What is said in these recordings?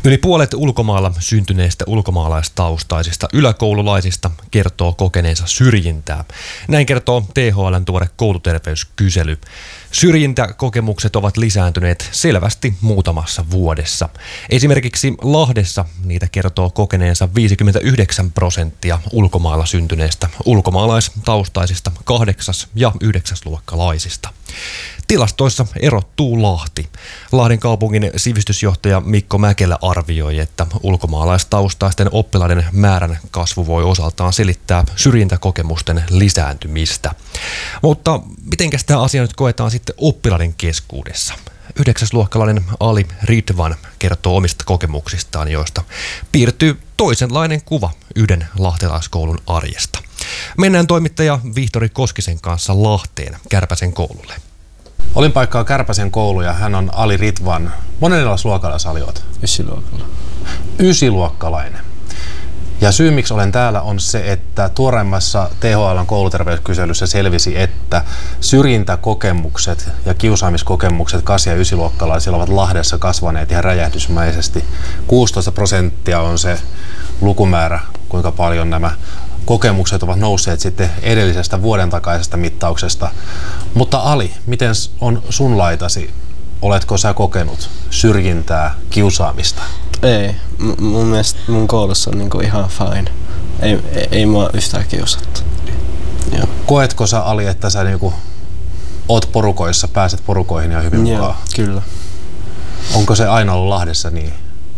Yli puolet ulkomailla syntyneistä ulkomaalaistaustaisista yläkoululaisista kertoo kokeneensa syrjintää. Näin kertoo THL:n tuore kouluterveyskysely. Syrjintäkokemukset ovat lisääntyneet selvästi muutamassa vuodessa. Esimerkiksi Lahdessa niitä kertoo kokeneensa 59% ulkomailla syntyneistä ulkomaalaistaustaisista 8- ja 9-luokkalaisista. Tilastoissa erottuu Lahti. Lahden kaupungin sivistysjohtaja Mikko Mäkelä arvioi, että ulkomaalaistaustaisten oppilaiden määrän kasvu voi osaltaan selittää syrjintäkokemusten lisääntymistä. Mutta mitenkäs tämä asia nyt koetaan sitten oppilaiden keskuudessa? 9-luokkalainen Ali Ridvan kertoo omista kokemuksistaan, joista piirtyy toisenlainen kuva yhden lahtelaiskoulun arjesta. Mennään toimittaja Vihtori Koskisen kanssa Lahteen Kärpäsen koululle. Olin paikkaa Kärpäsen koulu ja hän on Ali Ridvan. Monella luokalla sä olet? 9-luokalla. 9-luokkalainen. Ja syy miksi olen täällä on se, että tuoreimmassa THL:n kouluterveyskyselyssä selvisi, että syrjintäkokemukset ja kiusaamiskokemukset 8- ja 9-luokkalaisilla ovat Lahdessa kasvaneet ihan räjähdysmäisesti. 16% on se lukumäärä, kuinka paljon nämä kokemukset ovat nousseet sitten edellisestä vuoden takaisesta mittauksesta. Mutta Ali, miten on sun laitasi? Oletko sä kokenut syrjintää, kiusaamista? Ei. Mun mielestä mun koulussa on niinku ihan fine. Ei mua yhtään kiusattu. Joo. Koetko sä, Ali, että sä niinku oot porukoissa, pääset porukoihin ja hyvin mukaan? Joo, kyllä. Onko se aina ollut Lahdessa niin?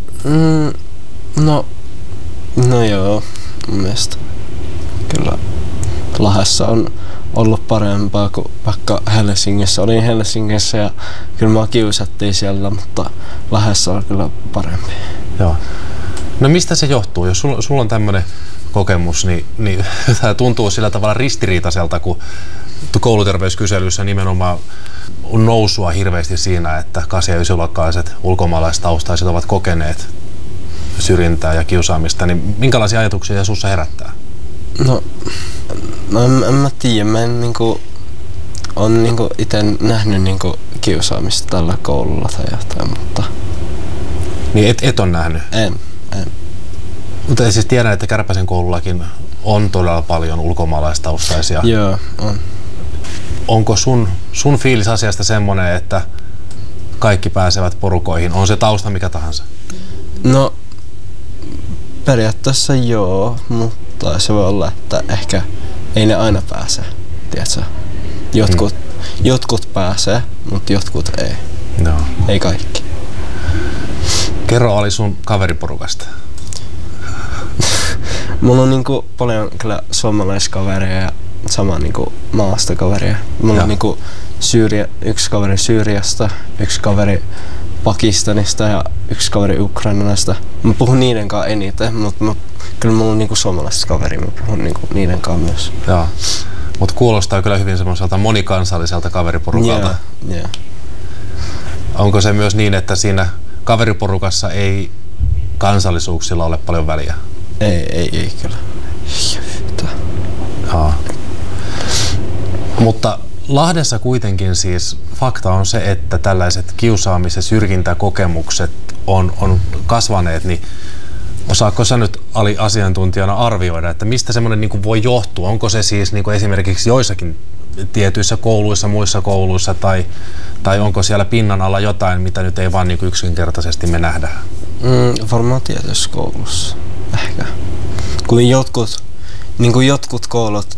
No joo, mun mielestä. Kyllä Lahdessa on ollut parempaa kuin vaikka Helsingissä. Olin Helsingissä ja kyllä mua kiusattiin siellä, mutta Lahdessa on kyllä parempi. Joo. No mistä se johtuu? Jos sulla on tämmöinen kokemus, niin tämä tuntuu sillä tavalla ristiriitaiselta, kun kouluterveyskyselyssä nimenomaan on nousua hirveästi siinä, että 8- ja 9-luokkalaiset ulkomaalaistaustaiset ovat kokeneet syrjintää ja kiusaamista. Niin minkälaisia ajatuksia sussa herättää? No en mä tiedä. Mä en on itse nähnyt kiusaamista tällä koululla tai jotain, mutta... Niin et on nähnyt? En. Mutta siis tiedän, että Kärpäsen koulullakin on todella paljon ulkomaalaistaustaisia. Joo, on. Onko sun fiilis asiasta semmoinen, että kaikki pääsevät porukoihin? On se tausta mikä tahansa? No, periaatteessa joo, mutta se voi olla, että ehkä ei ne aina pääse, tiedätkö? Jotkut pääsee, mutta jotkut ei. No. Ei kaikki. Kerro Ali sun kaveriporukasta. Mulla on paljon kyllä suomalaiskavereja ja sama maastakavereja. Mulla on yksi kaveri Syyriasta, yksi kaveri Pakistanista ja yksi kaveri Ukrainasta. Mä puhun niiden kanssa eniten, mutta kyllä mulla on suomalaiset kaveri, mä puhun niiden kanssa myös. Joo. Mutta kuulostaa kyllä hyvin semmoiselta monikansalliselta kaveriporukalta. Yeah. Onko se myös niin, että siinä kaveriporukassa ei kansallisuuksilla ole paljon väliä? Ei kyllä. Mutta Lahdessa kuitenkin siis fakta on se, että tällaiset kiusaamis- ja syrjintäkokemukset on kasvaneet, niin osaatko sä nyt Ali asiantuntijana arvioida, että mistä semmoinen voi johtua? Onko se siis esimerkiksi joissakin tietyissä kouluissa, muissa kouluissa tai onko siellä pinnan alla jotain, mitä nyt ei vaan yksinkertaisesti me nähdä? Varmaan tietyissä koulussa ehkä. Kun jotkut koulut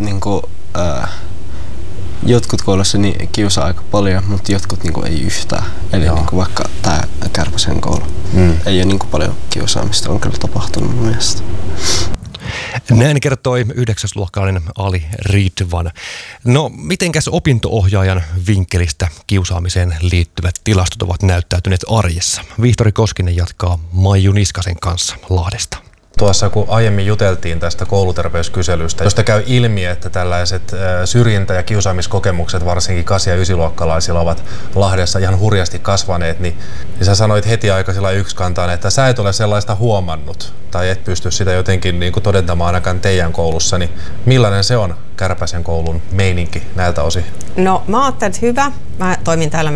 jotkut koulussa kiusaa aika paljon, mutta jotkut ei yhtään. Eli vaikka tää Kärpäsen koulu. Ei ole paljon kiusaamista, on kyllä tapahtunut mun mielestä. Näin kertoi 9-luokkalainen Ali Ridvan. No, mitenkäs opinto-ohjaajan vinkkelistä kiusaamiseen liittyvät tilastot ovat näyttäytyneet arjessa? Vihtori Koskinen jatkaa Maiju Niskasen kanssa Lahdesta. Tuossa kun aiemmin juteltiin tästä kouluterveyskyselystä, josta käy ilmi, että tällaiset syrjintä- ja kiusaamiskokemukset varsinkin 8- ja 9-luokkalaisilla ovat Lahdessa ihan hurjasti kasvaneet, niin sä sanoit heti aika sillä yksikantaan, että sä et ole sellaista huomannut tai et pysty sitä jotenkin todentamaan ainakaan teidän koulussa, niin millainen se on Kärpäsen koulun meininki näiltä osin? No mä ajattelin, että hyvä. Mä toimin täällä